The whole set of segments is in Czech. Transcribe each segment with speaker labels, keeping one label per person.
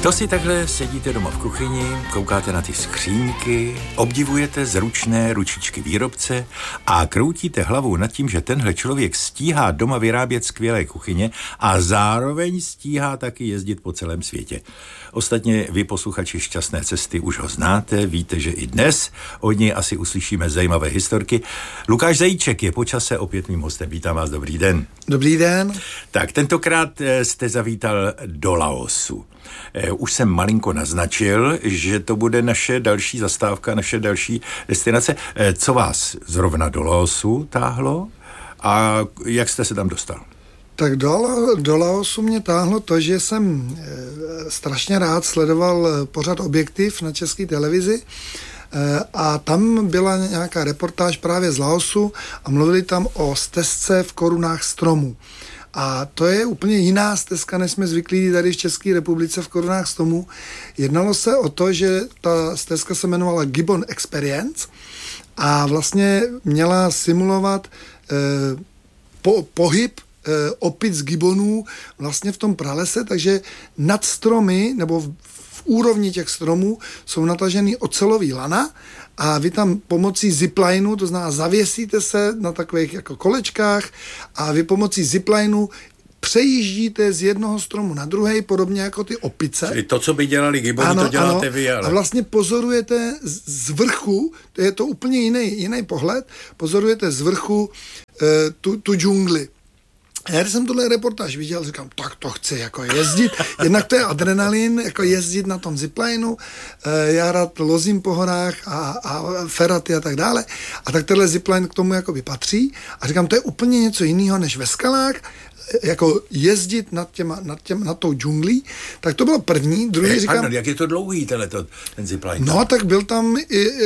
Speaker 1: To si takhle sedíte doma v kuchyni, koukáte na ty skříňky, obdivujete zručné ručičky výrobce a kroutíte hlavou nad tím, že tenhle člověk stíhá doma vyrábět skvělé kuchyně a zároveň stíhá taky jezdit po celém světě. Ostatně vy, posluchači Šťastné cesty, už ho znáte, víte, že i dnes od něj asi uslyšíme zajímavé historky. Lukáš Zajíček je po čase opět mým hostem. Vítám vás, dobrý den.
Speaker 2: Dobrý den.
Speaker 1: Tak tentokrát jste zavítal do Laosu. Už jsem malinko naznačil, že to bude naše další zastávka, naše další destinace. Co vás zrovna do Laosu táhlo a jak jste se tam dostal?
Speaker 2: Tak do Laosu mě táhlo to, že jsem strašně rád sledoval pořad Objektiv na České televizi a tam byla nějaká reportáž právě z Laosu a mluvili tam o stezce v korunách stromů. A to je úplně jiná stezka, než jsme zvyklí tady v České republice v korunách stromů. Jednalo se o to, že ta stezka se jmenovala Gibbon Experience a vlastně měla simulovat pohyb opic gibbonů vlastně v tom pralese, takže nad stromy nebo v úrovni těch stromů jsou natažený ocelový lana a vy tam pomocí ziplineu, to znamená zavěsíte se na takových jako kolečkách a vy pomocí ziplineu přejíždíte z jednoho stromu na druhý, podobně jako ty opice.
Speaker 1: Čili to, co by dělali gibboni, to děláte vy, ale...
Speaker 2: A vlastně pozorujete z vrchu, to je to úplně jiný pohled, pozorujete z vrchu tu džungli. Já když jsem tuhle reportáž viděl, říkám, tak to chci jako jezdit. Jednak to je adrenalin, jako jezdit na tom ziplineu. Já rád lozím po horách a feraty a tak dále. A tak tenhle zipline k tomu jakoby patří. A říkám, to je úplně něco jiného než ve skalách, jako jezdit nad tou džunglí, tak to bylo první, druhý říkám...
Speaker 1: Pardon, jak je to dlouhý ten zipline?
Speaker 2: No, tak byl tam,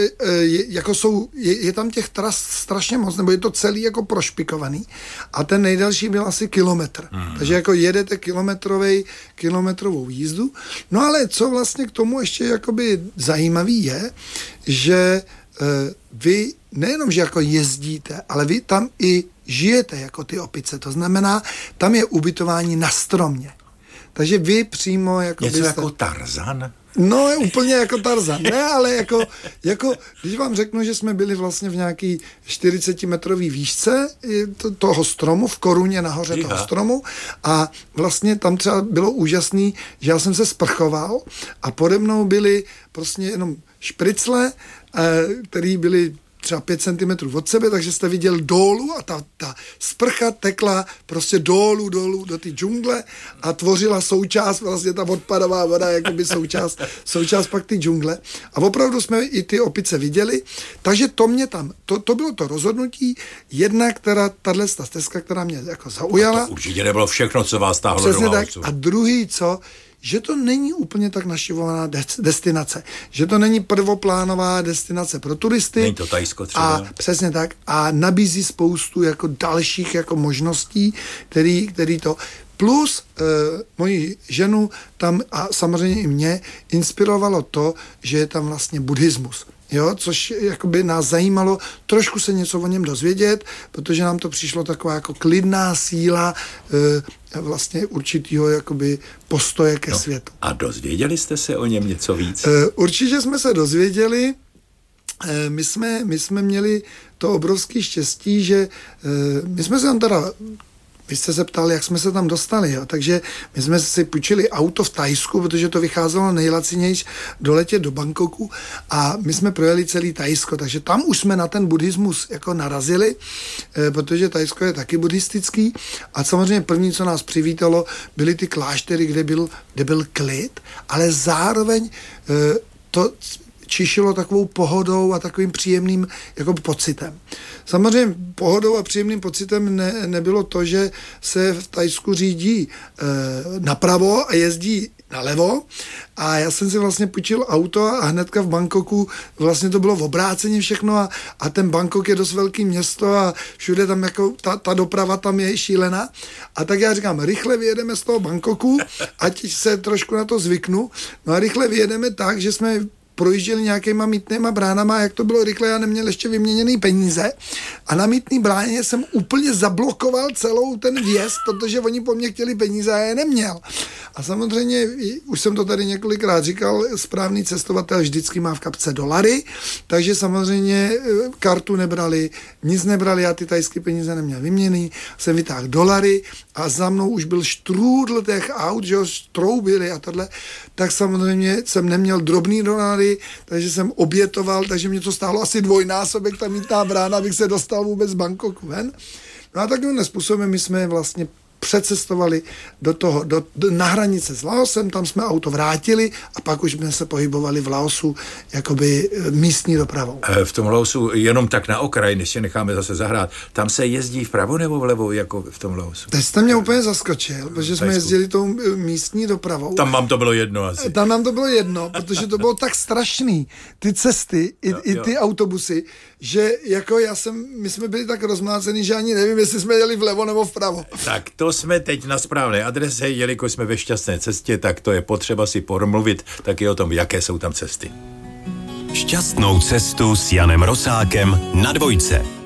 Speaker 2: je tam těch tras strašně moc, nebo je to celý jako prošpikovaný a ten nejdelší byl asi kilometr. Takže jako jedete kilometrovou jízdu. No ale co vlastně k tomu ještě jakoby zajímavý je, že vy nejenom, že jako jezdíte, ale vy tam i žijete jako ty opice. To znamená, tam je ubytování na stromě. Takže vy přímo jako...
Speaker 1: Něco jako Tarzan?
Speaker 2: No, je úplně jako Tarzan. Ne, ale jako když vám řeknu, že jsme byli vlastně v nějaký 40-metrový výšce toho stromu, v koruně nahoře toho stromu a vlastně tam třeba bylo úžasný, že já jsem se sprchoval a pode mnou byly prostě jenom špricle, který byly třeba 5 cm od sebe, takže jste viděl dolů a ta sprcha tekla prostě dolů do té džungle a tvořila součást, vlastně ta odpadová voda, jakoby součást pak ty džungle. A opravdu jsme i ty opice viděli, takže to mě tam, to bylo to rozhodnutí, jedna, tahle stezka, která mě jako zaujala.
Speaker 1: A to určitě nebylo všechno, co vás táhlo do Laosu.
Speaker 2: A druhý, že to není úplně tak navštěvovaná destinace. Že to není prvoplánová destinace pro turisty.
Speaker 1: Není to Thajsko třeba.
Speaker 2: A přesně tak. A nabízí spoustu jako dalších jako možností, který to... Plus moji ženu tam a samozřejmě i mě inspirovalo to, že je tam vlastně buddhismus. Jo, což jakoby nás zajímalo trošku se něco o něm dozvědět, protože nám to přišlo taková jako klidná síla vlastně určitýho jakoby postoje ke světu.
Speaker 1: A dozvěděli jste se o něm něco víc?
Speaker 2: Určitě jsme se dozvěděli. My jsme měli to obrovské štěstí, že my jsme se tam teda... Vy jste se ptali, jak jsme se tam dostali, jo? Takže my jsme si půjčili auto v Thajsku, protože to vycházelo nejlacinější doletět do Bangkoku a my jsme projeli celý Thajsko, takže tam už jsme na ten buddhismus jako narazili, protože Thajsko je taky buddhistický a samozřejmě první, co nás přivítalo, byly ty kláštery, kde byl klid, ale zároveň to čišilo takovou pohodou a takovým příjemným jako pocitem. Samozřejmě pohodou a příjemným pocitem nebylo to, že se v Thajsku řídí napravo a jezdí nalevo a já jsem si vlastně půjčil auto a hnedka v Bangkoku vlastně to bylo v obráceně všechno a ten Bangkok je dost velký město a všude tam jako ta doprava tam je šílená a tak já říkám, rychle vyjedeme z toho Bangkoku, ať se trošku na to zvyknu, no a rychle vyjedeme tak, že jsme projížděli nějakýma mýtnýma bránama, jak to bylo rychle, já neměl ještě vyměněný peníze a na mýtný bráně jsem úplně zablokoval celou ten vjezd, protože oni po mně chtěli peníze a já je neměl. A samozřejmě, už jsem to tady několikrát říkal, správný cestovatel vždycky má v kapce dolary, takže samozřejmě kartu nebrali, nic nebrali, já ty tajské peníze neměl vyměněný, jsem vytáhl dolary a za mnou už byl štrůdl těch aut, že ho troubili a tohle, tak samozřejmě jsem neměl drobný dolary, takže jsem obětoval, takže mě to stálo asi dvojnásobek ta mýtná brána, abych se dostal vůbec z Bangkoku ven. No a takovým způsobem my jsme vlastně přecestovali na hranice s Laosem, tam jsme auto vrátili a pak už jsme se pohybovali v Laosu jakoby místní dopravou.
Speaker 1: V tom Laosu, jenom tak na okraj, než se necháme zase zahrát, tam se jezdí vpravo nebo vlevo, jako v tom Laosu?
Speaker 2: Teď jste mě úplně zaskočil, protože jsme jezdili tou místní dopravou.
Speaker 1: Tam vám to bylo jedno asi.
Speaker 2: Tam nám to bylo jedno, protože to bylo tak strašný, ty cesty i ty autobusy, že jako my jsme byli tak rozmlácený, že ani nevím, jestli jsme jeli vlevo nebo vpravo.
Speaker 1: Tak to jsme teď na správné adrese, jelikož jsme ve šťastné cestě, tak to je potřeba si promluvit taky o tom, jaké jsou tam cesty.
Speaker 3: Šťastnou cestu s Janem Rosákem na Dvojce.